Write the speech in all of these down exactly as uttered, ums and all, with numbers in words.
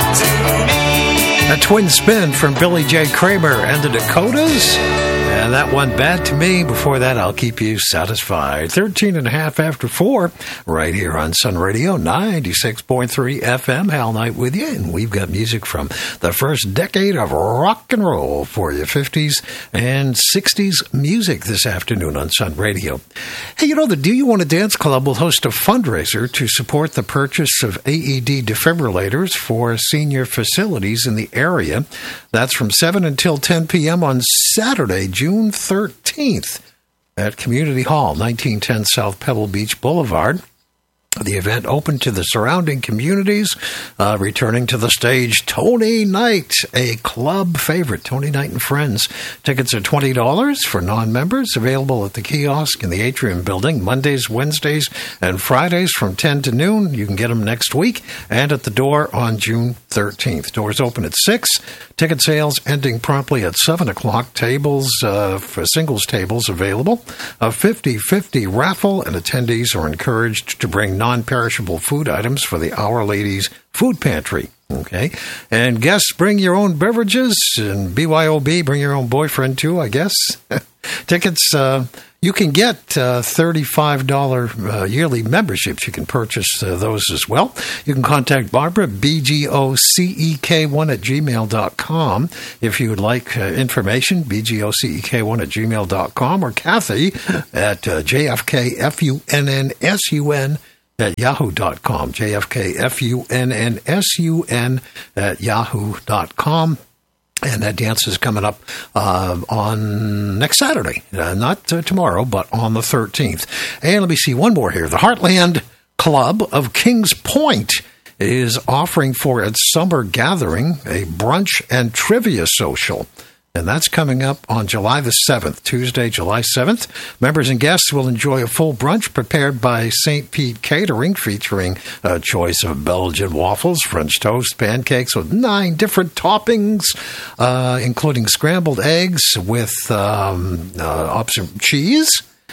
A twin spin from Billy J. Kramer and the Dakotas. And that one, Bad to Me. Before that, I'll Keep You Satisfied. thirteen and a half after four, right here on Sun Radio, ninety-six point three F M. Hal Knight with you. And we've got music from the first decade of rock and roll for you, fifties and sixties music this afternoon on Sun Radio. Hey, you know, the Do You Want to Dance Club will host a fundraiser to support the purchase of A E D defibrillators for senior facilities in the area. That's from seven until ten p.m. on Saturday, June thirteenth at Community Hall, nineteen ten South Pebble Beach Boulevard. The event open to the surrounding communities. Uh, returning to the stage, Tony Knight, a club favorite, Tony Knight and Friends. Tickets are twenty dollars for non-members, available at the kiosk in the Atrium Building, Mondays, Wednesdays, and Fridays from ten to noon. You can get them next week, and at the door on June thirteenth. Doors open at six. Ticket sales ending promptly at seven o'clock. Tables uh, for singles tables available. A fifty-fifty raffle, and attendees are encouraged to bring non-perishable food items for the Our Ladies Food Pantry. Okay. And guests, bring your own beverages, and B Y O B, bring your own boyfriend too, I guess. Tickets, uh, you can get uh, thirty-five dollars uh, yearly memberships. You can purchase uh, those as well. You can contact Barbara, B G O C E K one at gmail dot com, if you would like uh, information, B G O C E K one at gmail dot com, or Kathy at uh, J F K F U N N S U N at yahoo dot com, J F K F U N N S U N at yahoo dot com. And that dance is coming up uh, on next Saturday, uh, not uh, tomorrow, but on the thirteenth. And let me see one more here. The Heartland Club of Kings Point is offering for its summer gathering a brunch and trivia social. And that's coming up on July the seventh, Tuesday, July seventh. Members and guests will enjoy a full brunch prepared by Saint Pete Catering, featuring a choice of Belgian waffles, French toast, pancakes with nine different toppings, uh, including scrambled eggs with um, uh, cheese.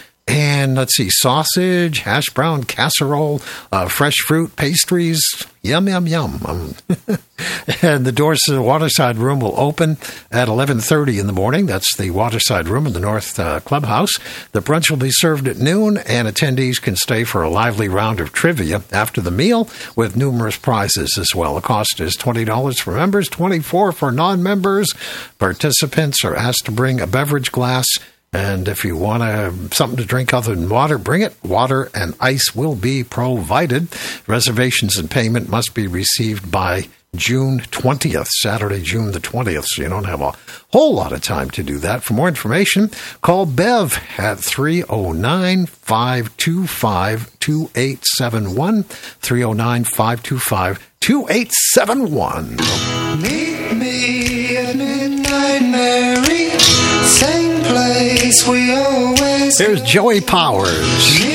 And let's see, sausage, hash brown, casserole, uh, fresh fruit, pastries. Yum, yum, yum. Um, and the doors to the Waterside Room will open at eleven thirty in the morning. That's the Waterside Room in the North uh, Clubhouse. The brunch will be served at noon, and attendees can stay for a lively round of trivia after the meal with numerous prizes as well. The cost is twenty dollars for members, twenty-four dollars for non-members. Participants are asked to bring a beverage glass. And if you want uh, something to drink other than water, bring it. Water and ice will be provided. Reservations and payment must be received by June twentieth, Saturday, June the twentieth, so you don't have a whole lot of time to do that. For more information, call Bev at three oh nine, five two five, two eight seven one, three oh nine, five two five, two eight seven one. Meet me at midnight, Mary. Same place we always. There's Joey Powers.